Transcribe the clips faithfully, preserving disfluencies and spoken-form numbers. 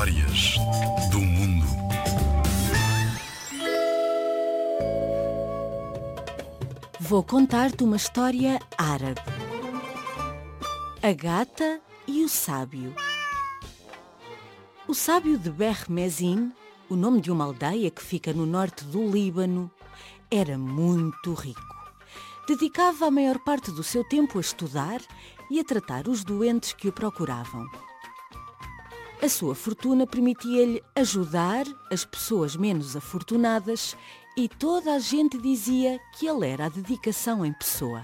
Histórias do mundo. Vou contar-te uma história árabe. A gata e o sábio. O sábio de Bermezin, o nome de uma aldeia que fica no norte do Líbano, era muito rico. Dedicava a maior parte do seu tempo a estudar e a tratar os doentes que o procuravam. A sua fortuna permitia-lhe ajudar as pessoas menos afortunadas e toda a gente dizia que ele era a dedicação em pessoa.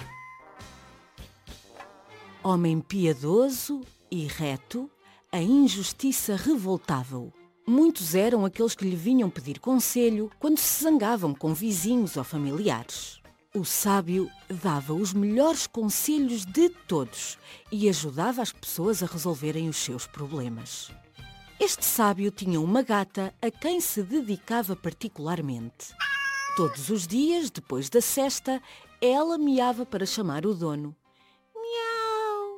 Homem piedoso e reto, a injustiça revoltava-o. Muitos eram aqueles que lhe vinham pedir conselho quando se zangavam com vizinhos ou familiares. O sábio dava os melhores conselhos de todos e ajudava as pessoas a resolverem os seus problemas. Este sábio tinha uma gata a quem se dedicava particularmente. Todos os dias, depois da sesta, ela miava para chamar o dono. Miau,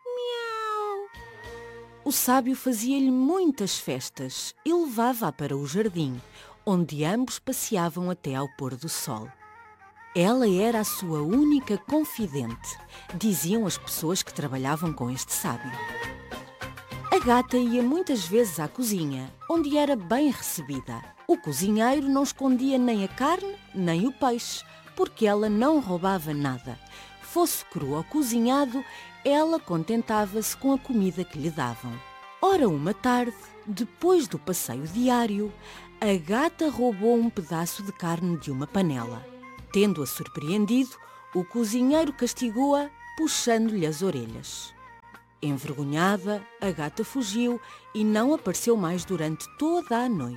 miau. O sábio fazia-lhe muitas festas e levava-a para o jardim, onde ambos passeavam até ao pôr do sol. Ela era a sua única confidente, diziam as pessoas que trabalhavam com este sábio. A gata ia muitas vezes à cozinha, onde era bem recebida. O cozinheiro não escondia nem a carne, nem o peixe, porque ela não roubava nada. Fosse cru ou cozinhado, ela contentava-se com a comida que lhe davam. Ora, uma tarde, depois do passeio diário, a gata roubou um pedaço de carne de uma panela. Tendo-a surpreendido, o cozinheiro castigou-a, puxando-lhe as orelhas. Envergonhada, a gata fugiu e não apareceu mais durante toda a noite.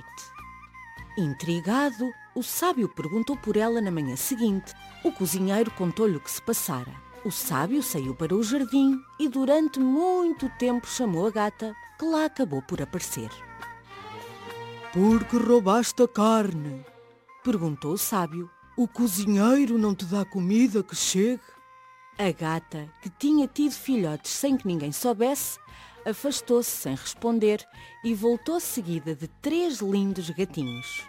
Intrigado, o sábio perguntou por ela na manhã seguinte. O cozinheiro contou-lhe o que se passara. O sábio saiu para o jardim e durante muito tempo chamou a gata, que lá acabou por aparecer. Por que roubaste a carne? Perguntou o sábio. O cozinheiro não te dá comida que chegue? A gata, que tinha tido filhotes sem que ninguém soubesse, afastou-se sem responder e voltou seguida de três lindos gatinhos.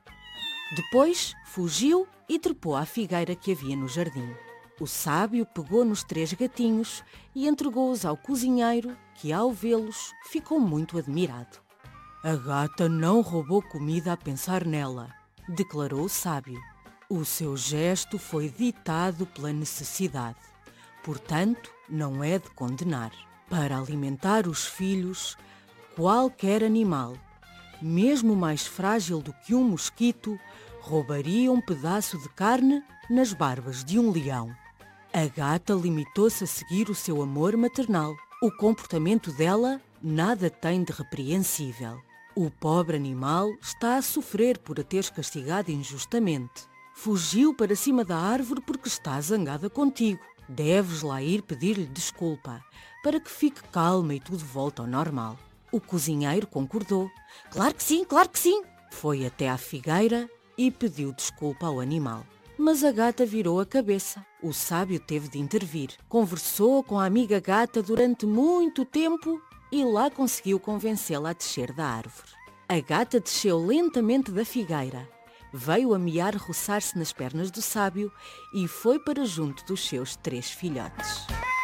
Depois fugiu e trepou à figueira que havia no jardim. O sábio pegou nos três gatinhos e entregou-os ao cozinheiro, que ao vê-los ficou muito admirado. A gata não roubou comida a pensar nela, declarou o sábio. O seu gesto foi ditado pela necessidade. Portanto, não é de condenar. Para alimentar os filhos, qualquer animal, mesmo mais frágil do que um mosquito, roubaria um pedaço de carne nas barbas de um leão. A gata limitou-se a seguir o seu amor maternal. O comportamento dela nada tem de repreensível. O pobre animal está a sofrer por a teres castigado injustamente. Fugiu para cima da árvore porque está zangada contigo. Deves lá ir pedir-lhe desculpa, para que fique calma e tudo volte ao normal. O cozinheiro concordou. Claro que sim, claro que sim. Foi até à figueira e pediu desculpa ao animal. Mas a gata virou a cabeça. O sábio teve de intervir. Conversou com a amiga gata durante muito tempo e lá conseguiu convencê-la a descer da árvore. A gata desceu lentamente da figueira. Veio a miar roçar-se nas pernas do sábio e foi para junto dos seus três filhotes.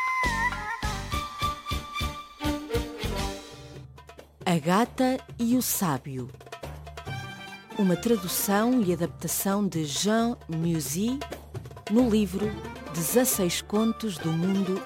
A gata e o sábio. Uma tradução e adaptação de Jean Musy no livro dezasseis Contos do Mundo